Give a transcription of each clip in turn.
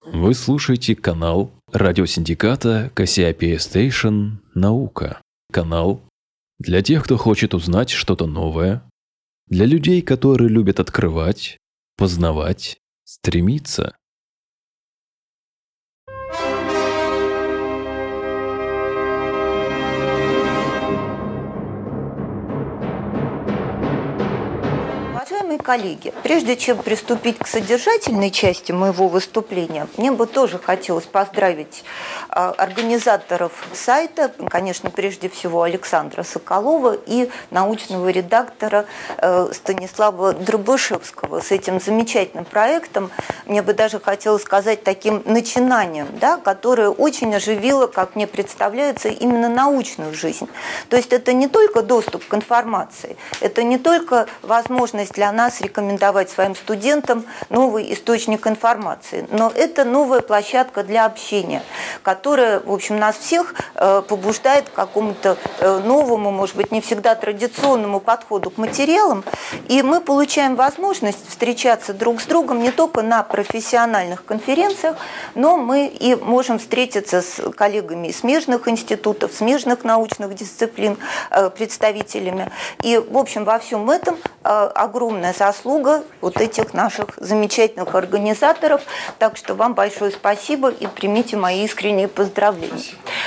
Вы слушаете канал радиосиндиката Кассиопея Стейшн «Наука». Канал для тех, кто хочет узнать что-то новое, для людей, которые любят открывать, познавать, стремиться. Уважаемые коллеги, прежде чем приступить к содержательной части моего выступления, мне бы тоже хотелось поздравить организаторов сайта, конечно, прежде всего Александра Соколова и научного редактора Станислава Дробышевского с этим замечательным проектом. Мне бы даже хотелось сказать таким начинанием, да, которое очень оживило, как мне представляется, именно научную жизнь. То есть это не только доступ к информации, это не только возможность для нас рекомендовать своим студентам новый источник информации, но это новая площадка для общения, которая, в общем, нас всех побуждает к какому-то новому, может быть, не всегда традиционному подходу к материалам, и мы получаем возможность встречаться друг с другом не только на профессиональных конференциях, но мы и можем встретиться с коллегами из смежных институтов, смежных научных дисциплин, представителями. И, в общем, во всем этом огромная заслуга вот этих наших замечательных организаторов. Так что вам большое спасибо и примите мои искренние поздравления.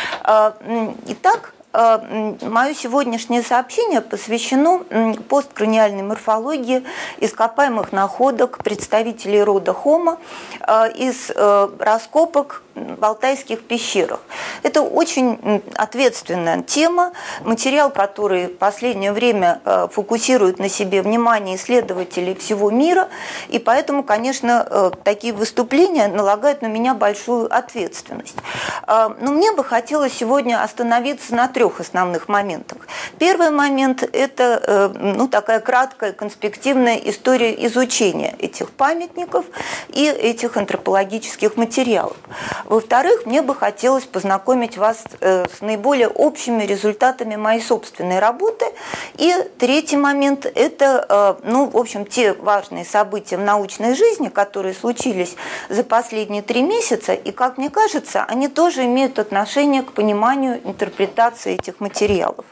Итак, мое сегодняшнее сообщение посвящено посткраниальной морфологии ископаемых находок представителей рода Homo из раскопок в Алтайских пещерах. Это очень ответственная тема, материал, который в последнее время фокусирует на себе внимание исследователей всего мира, и поэтому, конечно, такие выступления налагают на меня большую ответственность. Но мне бы хотелось сегодня остановиться на трех основных моментах. Первый момент – это такая краткая конспективная история изучения этих памятников и этих антропологических материалов. Во-вторых, мне бы хотелось познакомить вас с наиболее общими результатами моей собственной работы. И третий момент – это, в общем, те важные события в научной жизни, которые случились за последние 3 месяца, и, как мне кажется, они тоже имеют отношение к пониманию интерпретации этих материалов.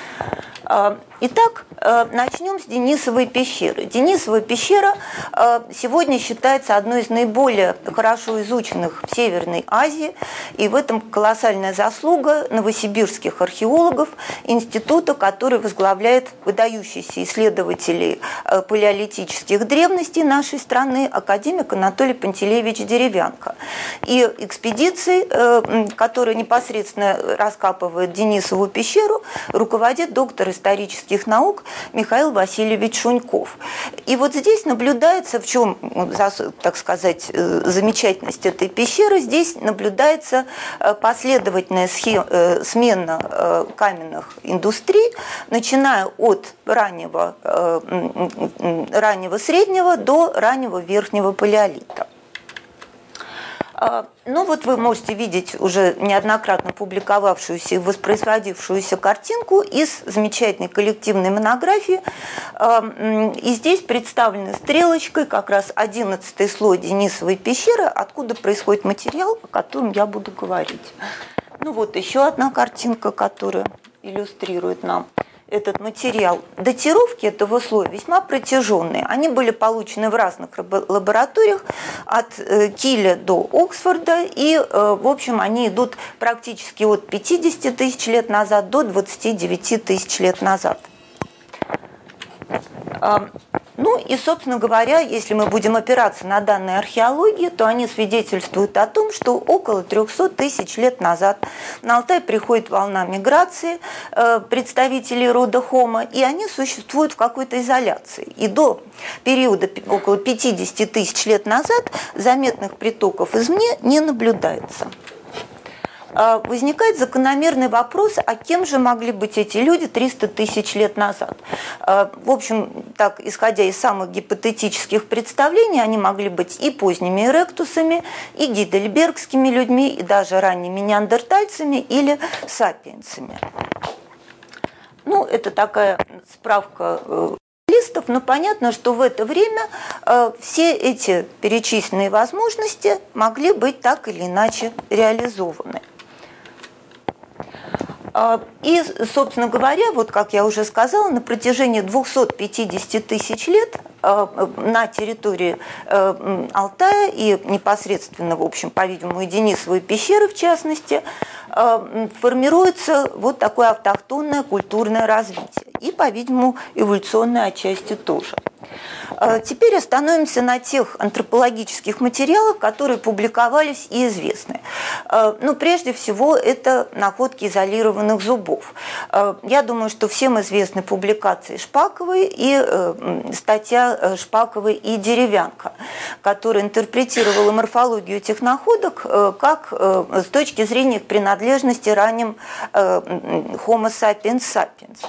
Итак, начнем с Денисовой пещеры. Денисова пещера сегодня считается одной из наиболее хорошо изученных в Северной Азии, и в этом колоссальная заслуга новосибирских археологов, института, который возглавляет выдающийся исследователь палеолитических древностей нашей страны, академик Анатолий Пантелеевич Деревянко. И экспедицией, которая непосредственно раскапывает Денисову пещеру, руководит доктор исторических наук Михаил Васильевич Шуньков. И вот здесь наблюдается, в чем, так сказать, замечательность этой пещеры, здесь наблюдается последовательная смена каменных индустрий, начиная от раннего среднего до раннего верхнего палеолита. Вот вы можете видеть уже неоднократно публиковавшуюся и воспроизводившуюся картинку из замечательной коллективной монографии. И здесь представлены стрелочкой как раз 11-й слой Денисовой пещеры, откуда происходит материал, о котором я буду говорить. Вот еще одна картинка, которая иллюстрирует нам этот материал. Датировки этого слоя весьма протяженные. Они были получены в разных лабораториях от Киля до Оксфорда, и, в общем, они идут практически от 50 тысяч лет назад до 29 тысяч лет назад. И, собственно говоря, если мы будем опираться на данные археологии, то они свидетельствуют о том, что около 300 тысяч лет назад на Алтай приходит волна миграции представителей рода Homo, и они существуют в какой-то изоляции. И до периода около 50 тысяч лет назад заметных притоков извне не наблюдается. Возникает закономерный вопрос, а кем же могли быть эти люди 300 тысяч лет назад? В общем, так, исходя из самых гипотетических представлений, они могли быть и поздними эректусами, и гейдельбергскими людьми, и даже ранними неандертальцами или сапиенсами. Это такая справка специалистов, но понятно, что в это время все эти перечисленные возможности могли быть так или иначе реализованы. И, собственно говоря, вот как я уже сказала, на протяжении 250 тысяч лет на территории Алтая и непосредственно, в общем, по-видимому, и Денисовой пещеры, в частности, формируется вот такое автохтонное культурное развитие. И, по-видимому, эволюционное отчасти тоже. Теперь остановимся на тех антропологических материалах, которые публиковались и известны. Ну, прежде всего, это находки изолированных зубов. Я думаю, что всем известны публикации Шпаковой и статья Шпаковой и Деревянко, которая интерпретировала морфологию этих находок как с точки зрения их принадлежности ранним Homo sapiens sapiens.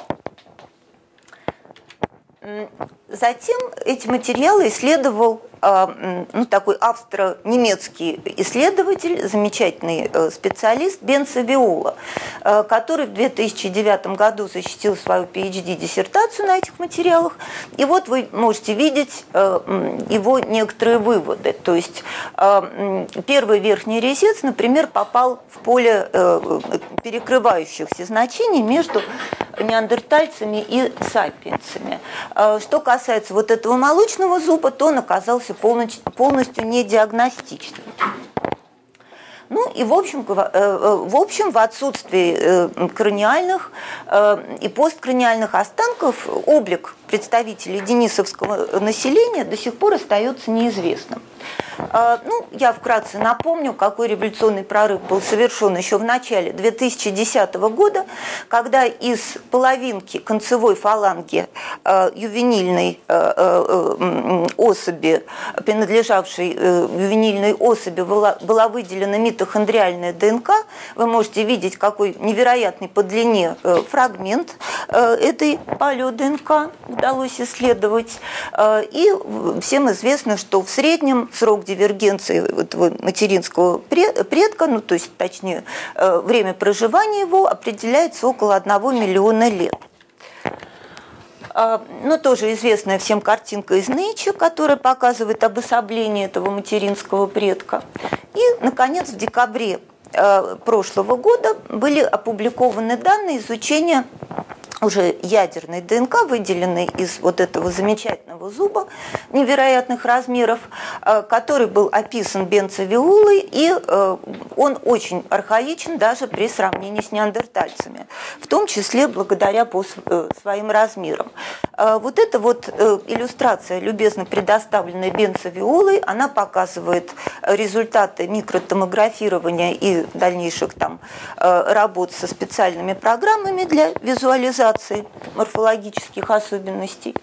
Затем эти материалы исследовал такой австро-немецкий исследователь, замечательный специалист Бенцо Виола, который в 2009 году защитил свою PhD-диссертацию на этих материалах. И вот вы можете видеть его некоторые выводы. То есть первый верхний резец, например, попал в поле перекрывающихся значений между неандертальцами и сапиенсами. Что касается вот этого молочного зуба, то он оказался полностью недиагностичным. Ну и в общем в отсутствии краниальных и посткраниальных останков облик представителей денисовского населения до сих пор остается неизвестным. Ну, я вкратце напомню, какой революционный прорыв был совершен еще в начале 2010 года, когда из половинки концевой фаланги ювенильной особи, принадлежавшей ювенильной особи, была выделена митохондриальная ДНК. Вы можете видеть, какой невероятный по длине фрагмент этой палео-ДНК удалось исследовать. И всем известно, что в среднем срок дивергенции этого материнского предка, ну то есть точнее время проживания его определяется около 1 миллиона лет. Ну, тоже известная всем картинка из Nature, которая показывает обособление этого материнского предка. И, наконец, в декабре прошлого года были опубликованы данные изучения уже ядерной ДНК, выделенной из вот этого замечательного зуба невероятных размеров, который был описан Бенцо Виолой, и он очень архаичен даже при сравнении с неандертальцами, в том числе благодаря по своим размерам. Вот эта вот иллюстрация, любезно предоставленная Бенцо Виолой, она показывает результаты микротомографирования и дальнейших там работ со специальными программами для визуализации морфологических особенностей.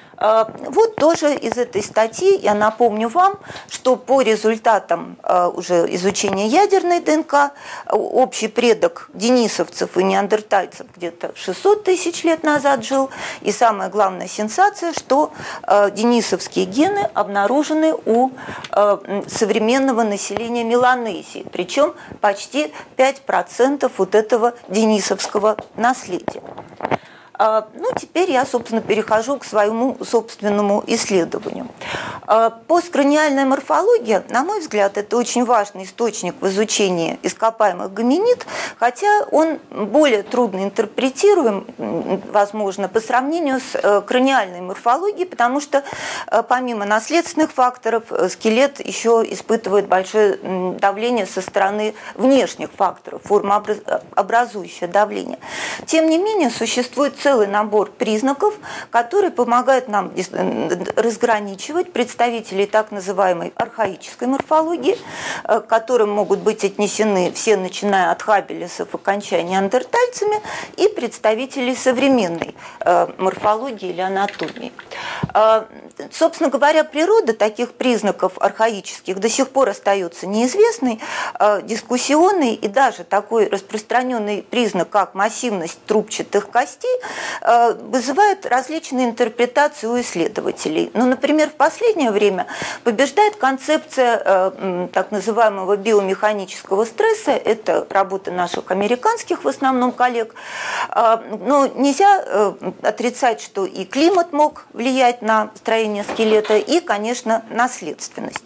Вот тоже из этой статьи я напомню вам, что по результатам уже изучения ядерной ДНК общий предок денисовцев и неандертальцев где-то 600 тысяч лет назад жил. И самая главная сенсация, что денисовские гены обнаружены у современного населения Меланезии, причем почти 5% вот этого денисовского наследия. Ну, теперь я, собственно, перехожу к своему собственному исследованию. Посткраниальная морфология, на мой взгляд, это очень важный источник в изучении ископаемых гоминид, хотя он более трудно интерпретируем, возможно, по сравнению с краниальной морфологией, потому что помимо наследственных факторов скелет еще испытывает большое давление со стороны внешних факторов, формообразующее давление. Тем не менее, существует целый набор признаков, которые помогают нам разграничивать представителей так называемой архаической морфологии, к которым могут быть отнесены все, начиная от хабилесов и кончая неандертальцами, и представителей современной морфологии или анатомии. Собственно говоря, природа таких признаков архаических до сих пор остается неизвестной, дискуссионной, и даже такой распространенный признак, как массивность трубчатых костей, вызывает различные интерпретации у исследователей. Ну, например, в последнее время побеждает концепция так называемого биомеханического стресса, это работы наших американских в основном коллег, но нельзя отрицать, что и климат мог влиять на строение скелета, и, конечно, наследственность.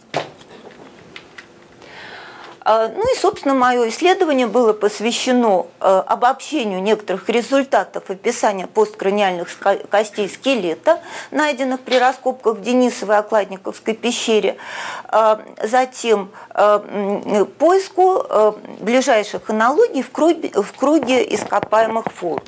Ну и, собственно, мое исследование было посвящено обобщению некоторых результатов описания посткраниальных костей скелета, найденных при раскопках в Денисовой Окладниковской пещере, затем поиску ближайших аналогий в круге ископаемых форм.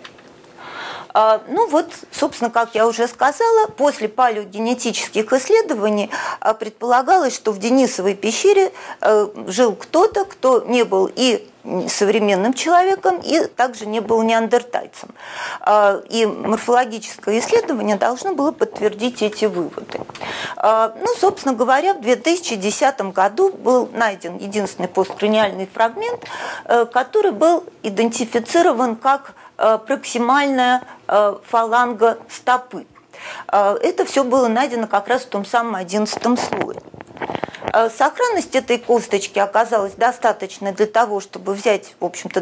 Ну вот, собственно, как я уже сказала, после палеогенетических исследований предполагалось, что в Денисовой пещере жил кто-то, кто не был и современным человеком, и также не был неандертальцем. И морфологическое исследование должно было подтвердить эти выводы. Ну, собственно говоря, в 2010 году был найден единственный посткраниальный фрагмент, который был идентифицирован как проксимальная фаланга стопы. Это все было найдено как раз в том самом 11 слое. Сохранность этой косточки оказалась достаточной для того, чтобы взять, в общем-то,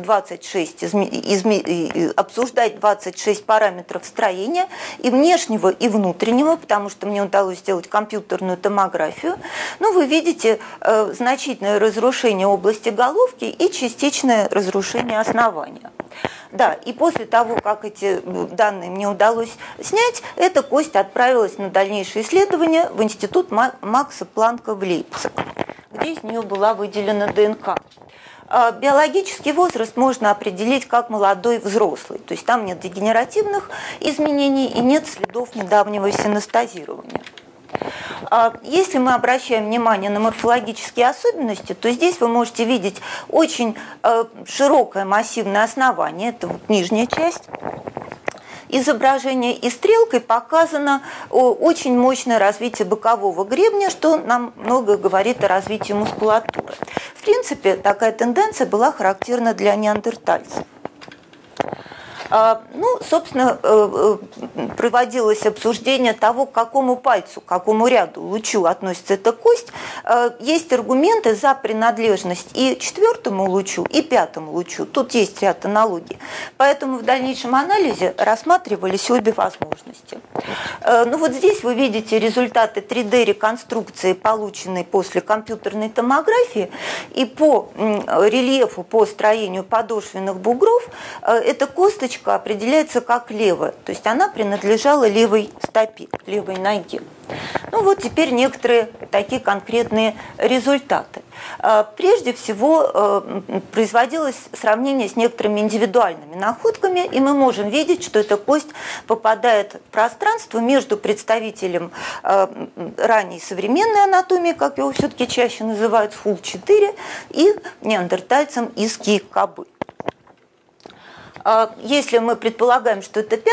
обсуждать 26 параметров строения и внешнего, и внутреннего, потому что мне удалось сделать компьютерную томографию. Ну, вы видите значительное разрушение области головки и частичное разрушение основания. Да, и после того, как эти данные мне удалось снять, эта кость отправилась на дальнейшее исследование в институт Макса Планка в Лейпциг, где из нее была выделена ДНК. Биологический возраст можно определить как молодой взрослый, то есть там нет дегенеративных изменений и нет следов недавнего синестазирования. Если мы обращаем внимание на морфологические особенности, то здесь вы можете видеть очень широкое массивное основание, это вот нижняя часть изображения, и стрелкой показано очень мощное развитие бокового гребня, что нам многое говорит о развитии мускулатуры. В принципе, такая тенденция была характерна для неандертальцев. Ну, собственно, проводилось обсуждение того, к какому пальцу, к какому ряду лучу относится эта кость. Есть аргументы за принадлежность и 4-му лучу, и 5-му лучу. Тут есть ряд аналогий. Поэтому в дальнейшем анализе рассматривались обе возможности. Ну, вот здесь вы видите результаты 3D-реконструкции, полученной после компьютерной томографии. И по рельефу, по строению подошвенных бугров, эта косточка определяется как левая, то есть она принадлежала левой стопе, левой ноге. Ну вот теперь некоторые такие конкретные результаты. Прежде всего производилось сравнение с некоторыми индивидуальными находками, и мы можем видеть, что эта кость попадает в пространство между представителем ранней современной анатомии, как его все-таки чаще называют, Фул-4, и неандертальцем из Киев-Кобыль. Если мы предполагаем, что это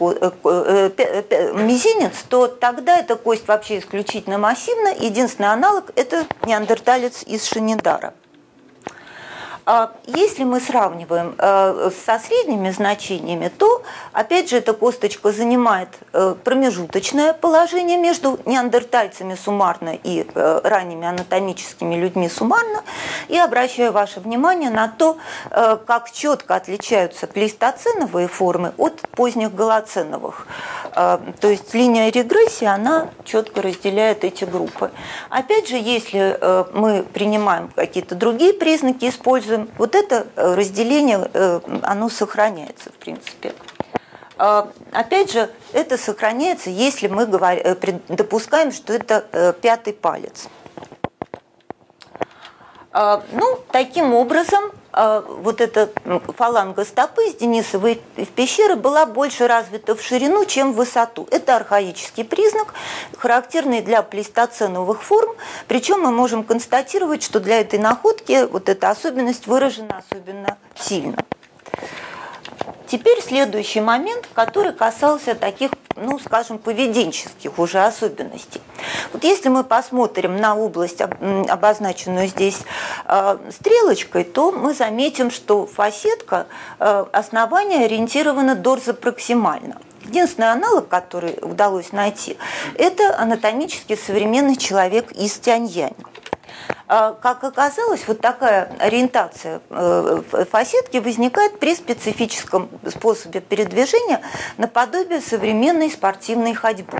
мизинец, то тогда эта кость вообще исключительно массивна. Единственный аналог – это неандерталец из Шанидара. Если мы сравниваем со средними значениями, то, опять же, эта косточка занимает промежуточное положение между неандертальцами суммарно и ранними анатомическими людьми суммарно. И обращаю ваше внимание на то, как четко отличаются плейстоценовые формы от поздних голоценовых. То есть линия регрессии, она четко разделяет эти группы. Опять же, если мы принимаем какие-то другие признаки, используем, вот это разделение, оно сохраняется, в принципе. Опять же, это сохраняется, если мы допускаем, что это 5-й палец. Ну, таким образом, вот эта фаланга стопы с Денисовой в пещере была больше развита в ширину, чем в высоту. Это архаический признак, характерный для плейстоценовых форм, причем мы можем констатировать, что для этой находки вот эта особенность выражена особенно сильно. Теперь следующий момент, который касался таких, скажем, поведенческих уже особенностей. Вот если мы посмотрим на область, обозначенную здесь стрелочкой, то мы заметим, что фасетка основания ориентирована дорзопроксимально. Единственный аналог, который удалось найти, это анатомически современный человек из Тяньяня. Как оказалось, вот такая ориентация фасетки возникает при специфическом способе передвижения наподобие современной спортивной ходьбы.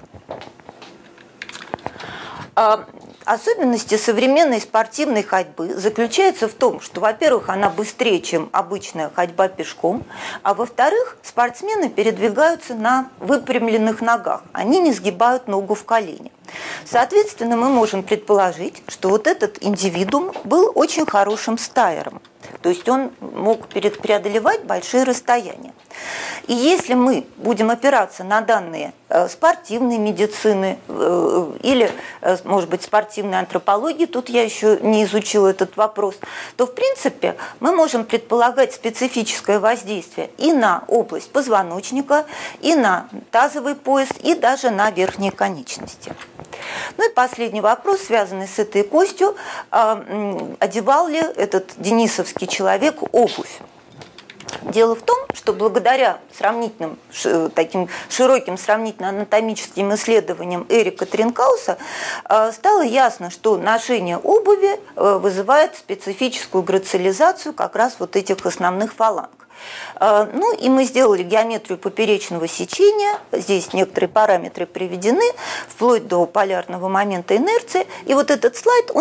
Особенности современной спортивной ходьбы заключаются в том, что, во-первых, она быстрее, чем обычная ходьба пешком, а во-вторых, спортсмены передвигаются на выпрямленных ногах, они не сгибают ногу в колени. Соответственно, мы можем предположить, что вот этот индивидуум был очень хорошим стайером, то есть он мог преодолевать большие расстояния. И если мы будем опираться на данные спортивной медицины или, может быть, спортивной антропологии, тут я еще не изучила этот вопрос, то, в принципе, мы можем предполагать специфическое воздействие и на область позвоночника, и на тазовый пояс, и даже на верхние конечности. Ну и последний вопрос, связанный с этой костью. Одевал ли этот денисовский человек обувь? Дело в том, что благодаря сравнительным, таким широким сравнительно-анатомическим исследованиям Эрика Тринкауса стало ясно, что ношение обуви вызывает специфическую грациализацию как раз вот этих основных фаланг. Ну и мы сделали геометрию поперечного сечения, здесь некоторые параметры приведены, вплоть до полярного момента инерции. И вот этот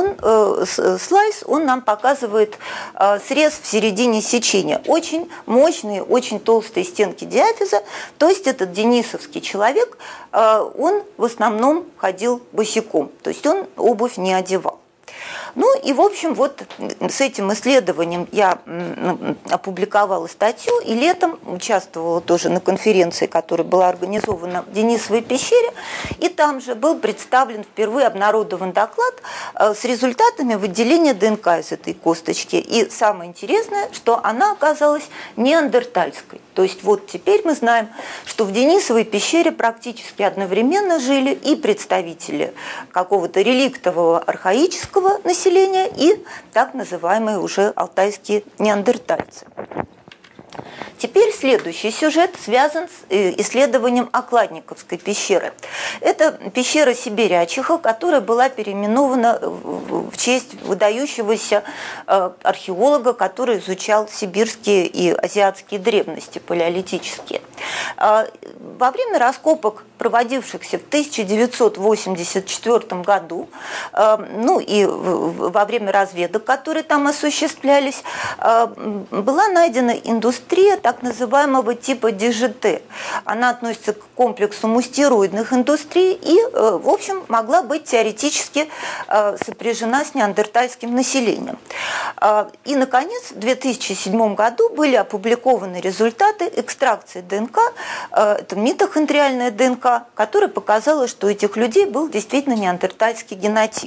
слайс, он нам показывает срез в середине сечения. Очень мощные, очень толстые стенки диафиза, то есть этот денисовский человек, он в основном ходил босиком, то есть он обувь не одевал. Ну и, в общем, вот с этим исследованием я опубликовала статью и летом участвовала тоже на конференции, которая была организована в Денисовой пещере, и там же был представлен впервые обнародован доклад с результатами выделения ДНК из этой косточки. И самое интересное, что она оказалась неандертальской. То есть вот теперь мы знаем, что в Денисовой пещере практически одновременно жили и представители какого-то реликтового архаического населения, и так называемые уже алтайские неандертальцы. Теперь следующий сюжет связан с исследованием Окладниковской пещеры. Это пещера Сибирячиха, которая была переименована в честь выдающегося археолога, который изучал сибирские и азиатские древности, палеолитические. Во время раскопок, проводившихся в 1984 году, ну и во время разведок, которые там осуществлялись, была найдена индустрия так называемого типа ДЖТ. Она относится к комплексу мустероидных индустрий и, в общем, могла быть теоретически сопряжена с неандертальским населением. И, наконец, в 2007 году были опубликованы результаты экстракции ДНК, это митохондриальная ДНК, которая показала, что у этих людей был действительно неандертальский генотип.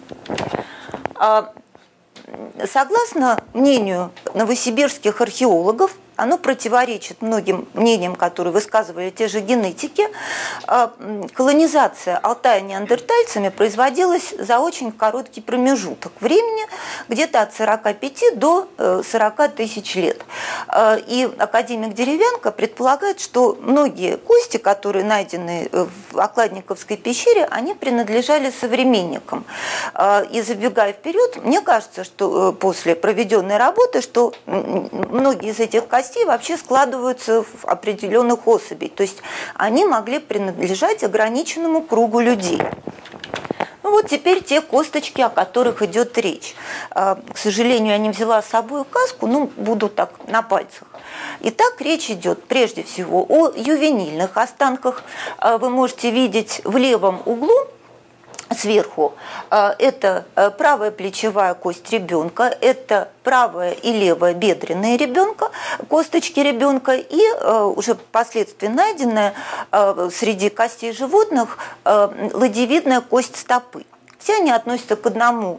Согласно мнению новосибирских археологов, оно противоречит многим мнениям, которые высказывали те же генетики. Колонизация Алтая неандертальцами производилась за очень короткий промежуток времени, где-то от 45 до 40 тысяч лет. И академик Деревянко предполагает, что многие кости, которые найдены в Окладниковской пещере, они принадлежали современникам. И забегая вперед, мне кажется, что после проведенной работы, что многие из этих костей вообще складываются в определенных особей. То есть они могли принадлежать ограниченному кругу людей. Ну вот теперь те косточки, о которых идет речь. К сожалению, я не взяла с собой указку, но буду так на пальцах. Итак, речь идет прежде всего о ювенильных останках. Вы можете видеть в левом углу сверху это правая плечевая кость ребенка, это правая и левая бедренная ребенка, косточки ребенка, и уже впоследствии найденная среди костей животных ладьевидная кость стопы. Все они относятся к одному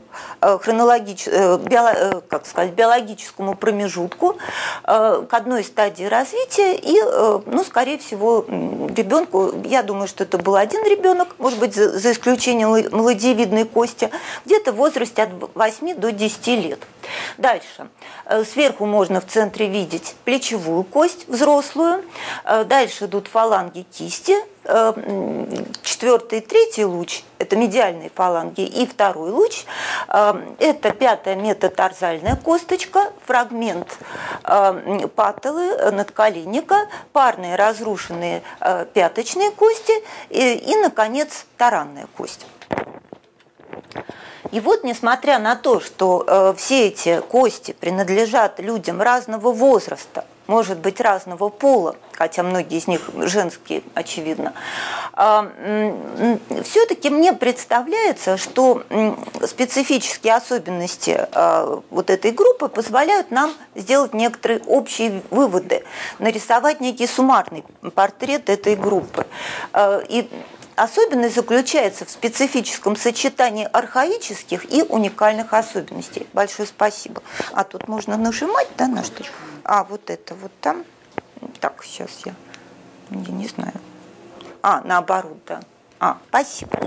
биологическому промежутку, к одной стадии развития, и, скорее всего, ребенку, я думаю, что это был один ребенок, может быть, за исключением младенческой кости, где-то в возрасте от 8 до 10 лет. Дальше. Сверху можно в центре видеть плечевую кость взрослую. Дальше идут фаланги кисти. 4-й и 3-й луч – это медиальные фаланги, и 2-й луч – это 5-я метатарзальная косточка, фрагмент паттелы, надколенника, парные разрушенные пяточные кости и, наконец, таранная кость. И вот, несмотря на то, что все эти кости принадлежат людям разного возраста, может быть, разного пола, хотя многие из них женские, очевидно, все-таки мне представляется, что специфические особенности вот этой группы позволяют нам сделать некоторые общие выводы, нарисовать некий суммарный портрет этой группы. И особенность заключается в специфическом сочетании архаических и уникальных особенностей. Большое спасибо. А тут можно нажимать, да, на что-то? А, вот это вот там. Так, сейчас я не знаю. Наоборот, да. Спасибо.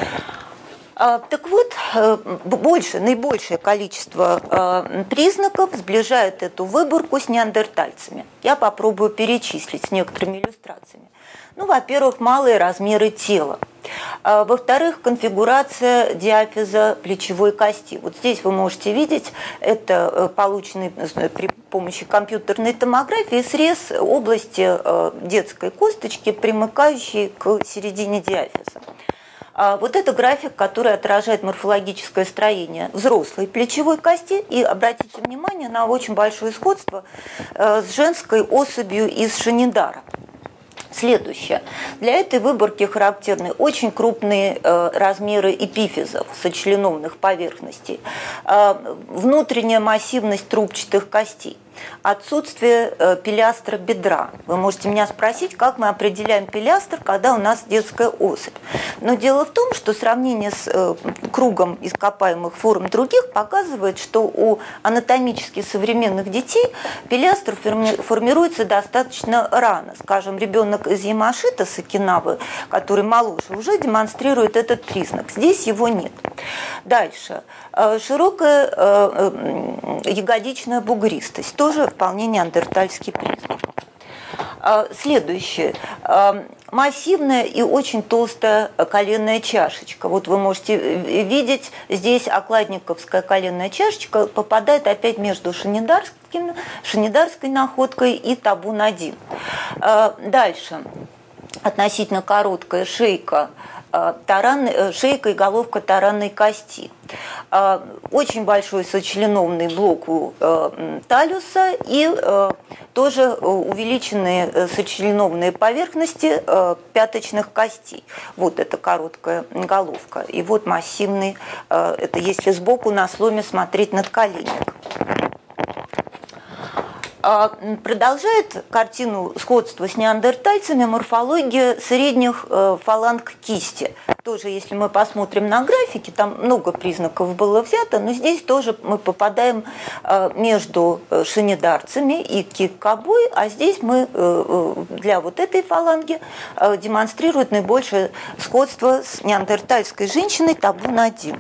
Так вот, наибольшее количество признаков сближает эту выборку с неандертальцами. Я попробую перечислить с некоторыми иллюстрациями. Во-первых, малые размеры тела. Во-вторых, конфигурация диафиза плечевой кости. Вот здесь вы можете видеть, это полученный при помощи компьютерной томографии срез области детской косточки, примыкающей к середине диафиза. Вот это график, который отражает морфологическое строение взрослой плечевой кости. И обратите внимание на очень большое сходство с женской особью из Шанидара. Следующее. Для этой выборки характерны очень крупные размеры эпифизов, сочленовных поверхностей, внутренняя массивность трубчатых костей, отсутствие пилястра бедра. Вы можете меня спросить, как мы определяем пилястр, когда у нас детская особь. Но дело в том, что сравнение с кругом ископаемых форм других показывает, что у анатомически современных детей пилястр формируется достаточно рано. Скажем, ребенок из Ямашита, с Окинавы, который моложе, уже демонстрирует этот признак. Здесь его нет. Дальше. Широкая ягодичная бугристость. Тоже вполне неандертальский признак. Следующее. Массивная и очень толстая коленная чашечка. Вот вы можете видеть, здесь окладниковская коленная чашечка попадает опять между шанидарской находкой и табун-1. Дальше. Относительно короткая шейка, шейка и головка таранной кости. Очень большой сочленовный блок у талиуса и тоже увеличенные сочленовные поверхности пяточных костей. Вот это короткая головка. И вот массивный, это если сбоку на сломе смотреть надколенник. Продолжает картину сходства с неандертальцами морфология средних фаланг кисти. Тоже, если мы посмотрим на графики, там много признаков было взято, но здесь тоже мы попадаем между шанидарцами и киккабой, а здесь мы для вот этой фаланги демонстрирует наибольшее сходство с неандертальской женщиной табун-1.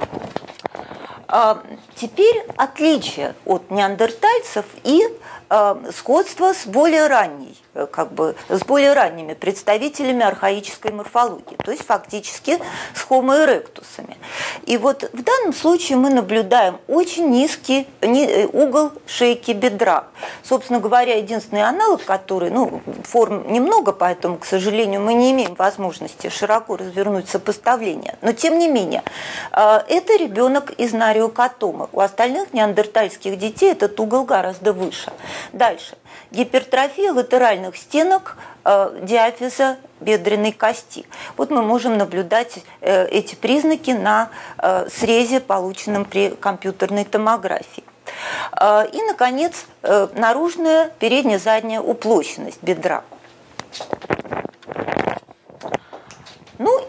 Теперь отличие от неандертальцев и сходство с более ранней, с более ранними представителями архаической морфологии, то есть фактически с Homo erectus'ами. И вот в данном случае мы наблюдаем очень низкий угол шейки бедра. Собственно говоря, единственный аналог, который, форм немного, поэтому, к сожалению, мы не имеем возможности широко развернуть сопоставление. Но, тем не менее, это ребенок из нариокатомы. У остальных неандертальских детей этот угол гораздо выше. Дальше. Гипертрофия латеральных стенок диафиза бедренной кости. Вот мы можем наблюдать эти признаки на срезе, полученном при компьютерной томографии. И, наконец, наружная передне-задняя уплощенность бедра.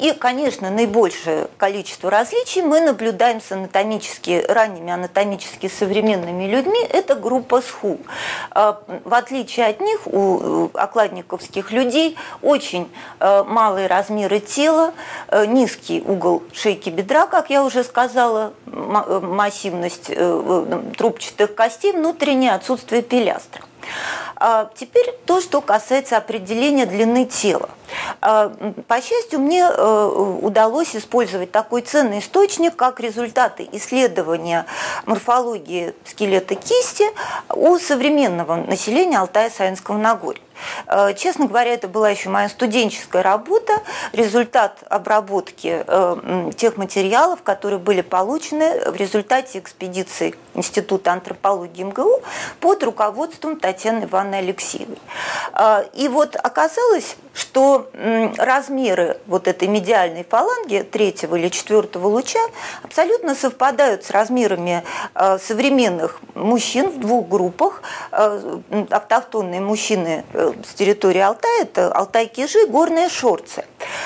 и, конечно, наибольшее количество различий мы наблюдаем с ранними анатомически современными людьми. Это группа СХУ. В отличие от них, у окладниковских людей очень малые размеры тела, низкий угол шейки бедра, как я уже сказала, массивность трубчатых костей, внутреннее отсутствие пилястра. Теперь то, что касается определения длины тела. По счастью, мне удалось использовать такой ценный источник, как результаты исследования морфологии скелета кисти у современного населения Алтая-Саянского Нагорья. Честно говоря, это была еще моя студенческая работа, результат обработки тех материалов, которые были получены в результате экспедиции Института антропологии МГУ под руководством Татьяны Ивановны Алексеевой. И вот оказалось, что размеры вот этой медиальной фаланги 3-го или 4-го луча абсолютно совпадают с размерами современных мужчин в двух группах. Автохтонные мужчины с территории Алтая – это алтай-кижи, горные шорцы.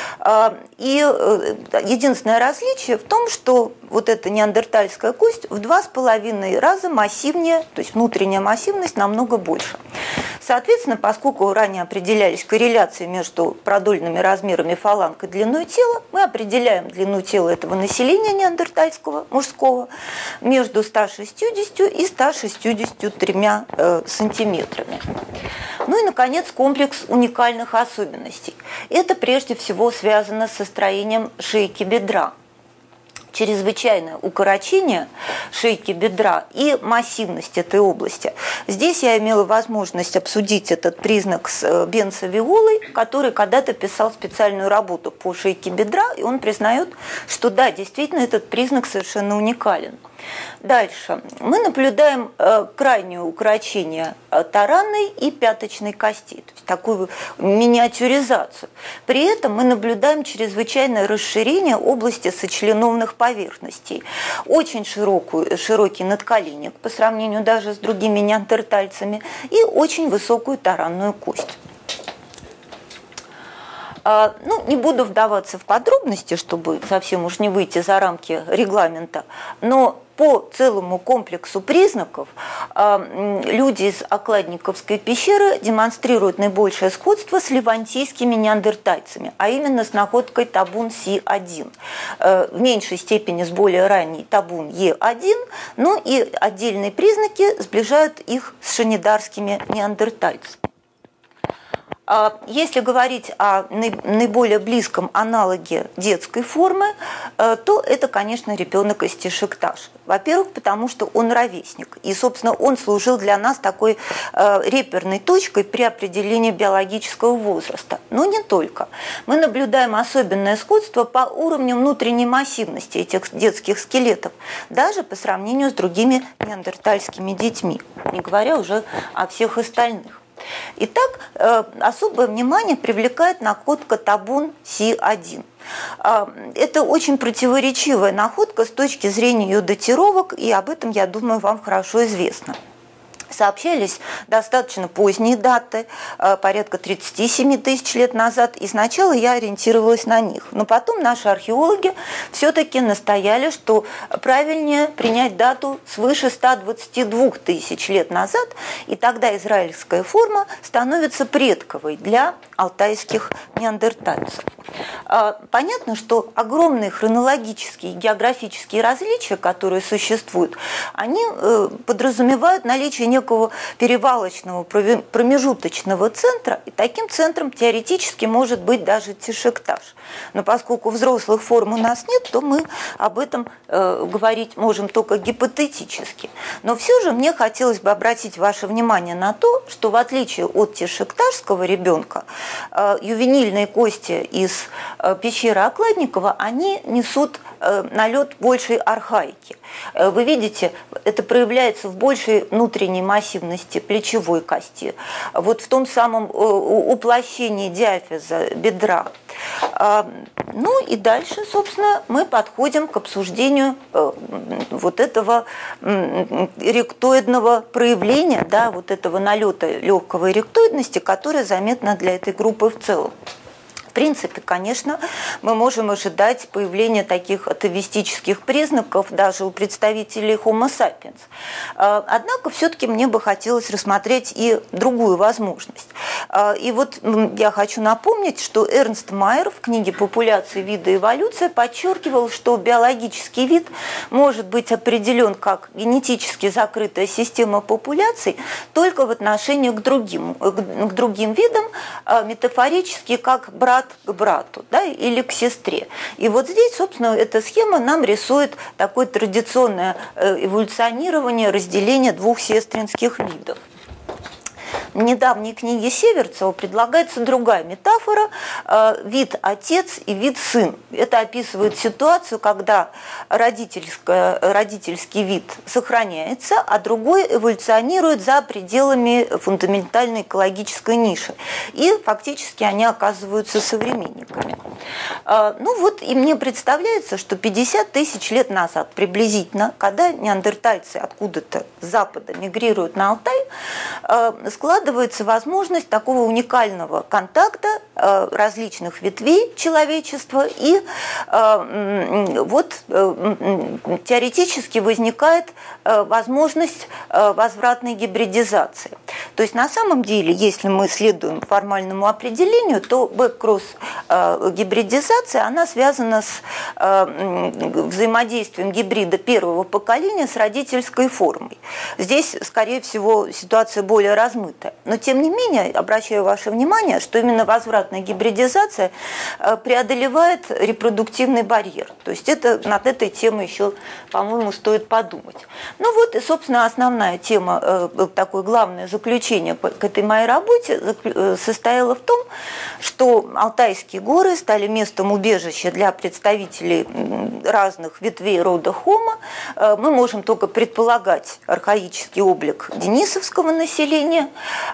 И единственное различие в том, что вот эта неандертальская кость в 2,5 раза массивнее, то есть внутренняя массивность намного больше. Соответственно, поскольку ранее определялись корреляции между продольными размерами фаланг и длиной тела, мы определяем длину тела этого населения неандертальского, мужского, между 160 и 163 сантиметрами. Ну и, наконец, комплекс уникальных особенностей. Это прежде всего связано со строением шейки бедра. Чрезвычайное укорочение шейки бедра и массивность этой области. Здесь я имела возможность обсудить этот признак с Бенцо Виолой, который когда-то писал специальную работу по шейке бедра, и он признает, что да, действительно, этот признак совершенно уникален. Дальше. Мы наблюдаем крайнее укорочение таранной и пяточной костей, то есть такую миниатюризацию. При этом мы наблюдаем чрезвычайное расширение области сочленовных поверхностей. Очень широкий надколенник по сравнению даже с другими неандертальцами и очень высокую таранную кость. Не буду вдаваться в подробности, чтобы совсем уж не выйти за рамки регламента, но по целому комплексу признаков люди из Окладниковской пещеры демонстрируют наибольшее сходство с левантийскими неандертальцами, а именно с находкой табун Си-1. В меньшей степени с более ранней табун Е-1, но и отдельные признаки сближают их с шанидарскими неандертальцами. Если говорить о наиболее близком аналоге детской формы, то это, конечно, ребенок из Тишикташа. Во-первых, потому что он ровесник, и, собственно, он служил для нас такой реперной точкой при определении биологического возраста. Но не только. Мы наблюдаем особенное сходство по уровню внутренней массивности этих детских скелетов, даже по сравнению с другими неандертальскими детьми, не говоря уже о всех остальных. Итак, особое внимание привлекает находка табун Си-1. Это очень противоречивая находка с точки зрения ее датировок, и об этом, я думаю, вам хорошо известно. Сообщались достаточно поздние даты, порядка 37 тысяч лет назад, и сначала я ориентировалась на них. Но потом наши археологи все-таки настояли, что правильнее принять дату свыше 122 тысяч лет назад, и тогда израильская форма становится предковой для алтайских неандертальцев. Понятно, что огромные хронологические и географические различия, которые существуют, они подразумевают наличие некого перевалочного промежуточного центра, и таким центром теоретически может быть даже Тишикташ. Но поскольку взрослых форм у нас нет, то мы об этом говорить можем только гипотетически. Но все же мне хотелось бы обратить ваше внимание на то, что в отличие от тишикташского ребенка, ювенильные кости из пещеры Окладникова, они несут налет большей архаики. Вы видите, это проявляется в большей внутренней массивности плечевой кости, вот в том самом уплощении диафиза бедра. Ну и дальше, собственно, мы подходим к обсуждению вот этого ректоидного проявления, да, вот этого налета легкого эректоидности, которое заметно для этой группы в целом. принципе, конечно, мы можем ожидать появления таких атовистических признаков даже у представителей Homo sapiens. Однако все-таки мне бы хотелось рассмотреть и другую возможность. И вот я хочу напомнить, что Эрнст Майер в книге «Популяция, виды и эволюция» подчеркивал, что биологический вид может быть определен как генетически закрытая система популяций только в отношении к другим видам, метафорически как брат к брату, да, или к сестре. И вот здесь, собственно, эта схема нам рисует такое традиционное эволюционирование, разделение двух сестринских видов. В недавней книге Северцева предлагается другая метафора – вид отец и вид сын. Это описывает ситуацию, когда родительский вид сохраняется, а другой эволюционирует за пределами фундаментальной экологической ниши. И фактически они оказываются современниками. Ну вот, и мне представляется, что 50 тысяч лет назад приблизительно, когда неандертальцы откуда-то с запада мигрируют на Алтай, складывается возможность такого уникального контакта различных ветвей человечества, и вот теоретически возникает возможность возвратной гибридизации. То есть на самом деле, если мы следуем формальному определению, то бэк-кросс гибридизация, она связана с взаимодействием гибрида первого поколения с родительской формой. Здесь, скорее всего, ситуация более размытая. Но, тем не менее, обращаю ваше внимание, что именно возвратная гибридизация преодолевает репродуктивный барьер. То есть над этой темой еще, по-моему, стоит подумать. Ну вот, и, собственно, основная тема, такое главное заключение к этой моей работе состояло в том, что Алтайские горы стали местом убежища для представителей разных ветвей рода Homo. Мы можем только предполагать архаический облик денисовского населения,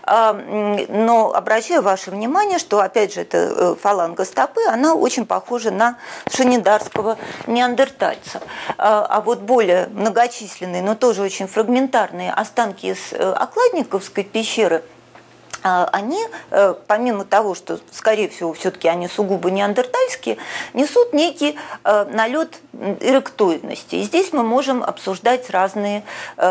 но обращаю ваше внимание, что, опять же, эта фаланга стопы, она очень похожа на шанидарского неандертальца. А вот более многочисленные, но тоже очень фрагментарные останки из Окладниковской пещеры, они, помимо того, что, скорее всего, все-таки они сугубо неандертальские, несут некий налет эректоидности. И здесь мы можем обсуждать разные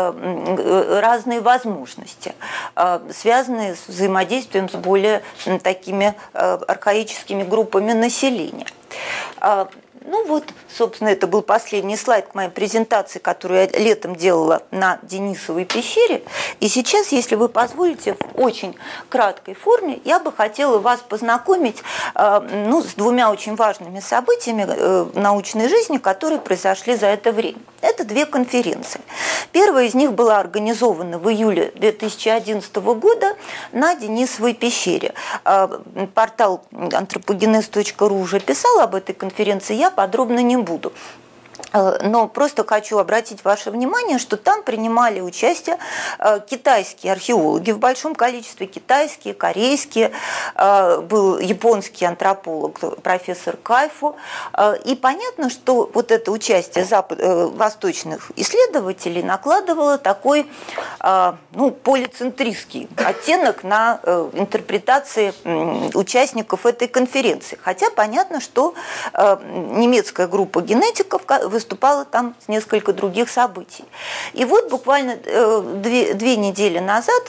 возможности, связанные с взаимодействием с более такими архаическими группами населения. Ну вот, собственно, это был последний слайд к моей презентации, которую я летом делала на Денисовой пещере. И сейчас, если вы позволите, в очень краткой форме я бы хотела вас познакомить с двумя очень важными событиями научной жизни, которые произошли за это время. Это две конференции. Первая из них была организована в июле 2011 года на Денисовой пещере. Портал anthropogenes.ru уже писал об этой конференции, я подробно не буду. Но просто хочу обратить ваше внимание, что там принимали участие китайские археологи в большом количестве, китайские, корейские, был японский антрополог профессор Кайфу. И понятно, что вот это участие восточных исследователей накладывало такой полицентристский оттенок на интерпретации участников этой конференции. Хотя понятно, что немецкая группа генетиков выступала там с несколько других событий. И вот буквально две недели назад,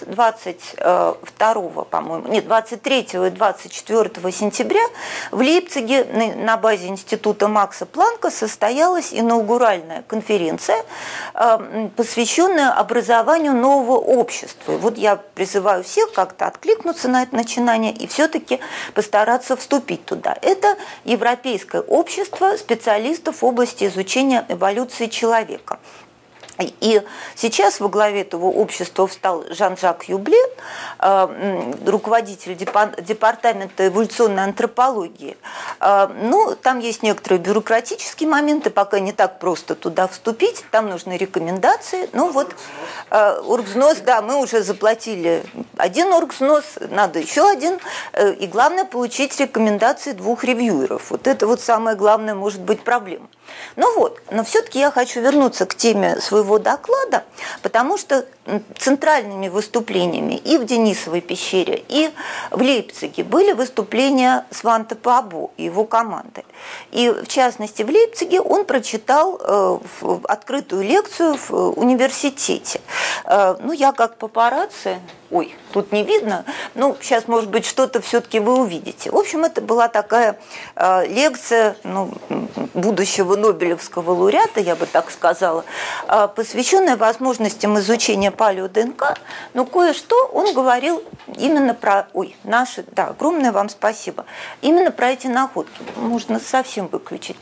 23 и 24 сентября в Лейпциге на базе Института Макса Планка состоялась инаугуральная конференция, посвященная образованию нового общества. И вот я призываю всех как-то откликнуться на это начинание и все-таки постараться вступить туда. Это Европейское общество специалистов в области изучения эволюции человека. И сейчас во главе этого общества встал Жан-Жак Юбле, руководитель департамента эволюционной антропологии. Там есть некоторые бюрократические моменты, пока не так просто туда вступить, там нужны рекомендации. Оргвзнос, да, мы уже заплатили один оргвзнос, надо еще один, и главное получить рекомендации 2 ревьюеров. Вот это вот самое главное может быть проблема. Но все-таки я хочу вернуться к теме своего доклада, потому что центральными выступлениями и и в Денисовой пещере, и в Лейпциге были выступления Сванте Паабо и его команды. И в частности в Лейпциге он прочитал открытую лекцию в университете. Ну, я как папарацци, ой, тут не видно, ну, сейчас, может быть, что-то все-таки вы увидите. В общем, это была такая лекция будущего Нобелевского лауреата, я бы так сказала, посвященная возможностям изучения палео-ДНК, но кое-что он говорил именно про, огромное вам спасибо, именно про эти находки, можно совсем выключить.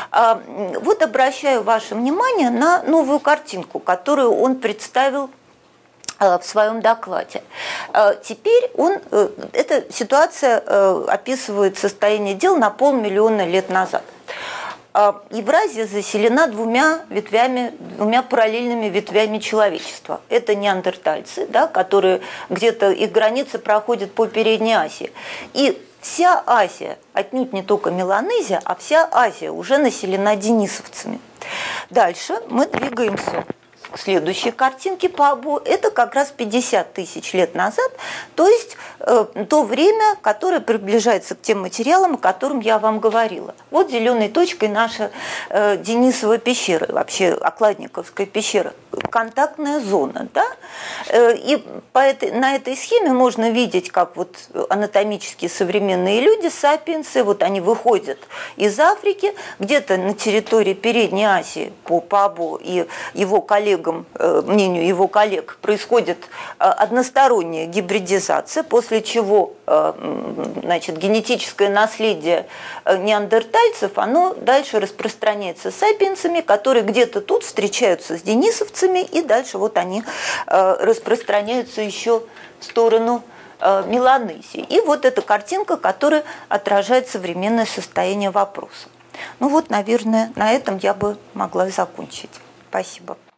Вот обращаю ваше внимание на новую картинку, которую он представил в своем докладе. Теперь эта ситуация описывает состояние дел на 500 000 лет назад. Евразия заселена двумя параллельными ветвями человечества. Это неандертальцы, да, которые где-то, их границы проходят по Передней Азии. И вся Азия, отнюдь не только Меланезия, а вся Азия уже населена денисовцами. Дальше мы двигаемся к следующей картинке Паабо. Это как раз 50 000 лет назад, то есть то время, которое приближается к тем материалам, о котором я вам говорила. Вот зеленой точкой наша Денисова пещера, вообще Окладниковская пещера, контактная зона. Да? И на этой схеме можно видеть, как вот анатомически современные люди, сапиенсы, вот они выходят из Африки, где-то на территории Передней Азии по Паабо и его коллегам, мнению его коллег, происходит односторонняя гибридизация, после чего генетическое наследие неандертальцев, оно дальше распространяется сапиенсами, которые где-то тут встречаются с денисовцами, и дальше вот они распространяются еще в сторону Меланезии. И вот эта картинка, которая отражает современное состояние вопроса. Ну вот, наверное, на этом я бы могла закончить. Спасибо.